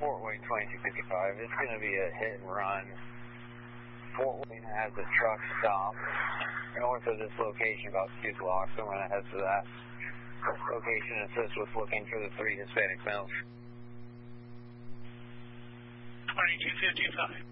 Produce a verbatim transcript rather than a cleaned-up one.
Fort Wayne twenty-two fifty-five. It's going to be a hit and run. Fort Wayne has a truck stop north of this location about two blocks. I'm going to head to that location and assist with looking for the three Hispanic males. twenty-two fifty-five.